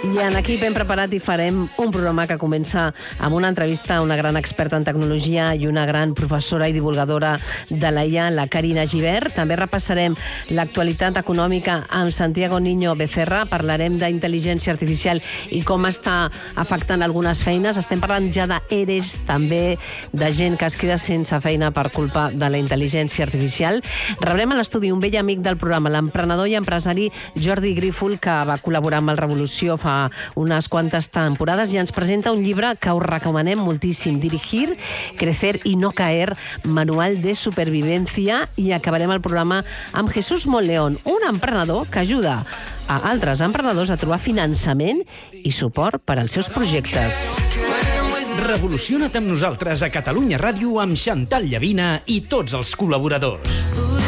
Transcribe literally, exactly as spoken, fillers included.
I en equip hem preparat i farem un programa que comença amb una entrevista a una gran experta en tecnologia i una gran professora i divulgadora de l'A I A, la Carina Gibert. També repassarem l'actualitat econòmica amb Santiago Niño Becerra. Parlarem d'intel·ligència artificial i com està afectant algunes feines. Estem parlant ja d'ERES, també de gent que es queda sense feina per culpa de la intel·ligència artificial. Rebrem a l'estudi un vell amic del programa, l'emprenedor i empresari Jordi Grífol, que va col·laborar amb el Revolució fa unes quantes temporades i ens presenta un llibre que us recomanem moltíssim, Dirigir, Crecer y no caer, manual de supervivencia. I acabarem el programa amb Jesús Monleón, un emprenedor que ajuda a altres emprenedors a trobar finançament i suport per als seus projectes. Revoluciona't amb nosaltres a Catalunya Ràdio amb Xantal Llavina i tots els col·laboradors.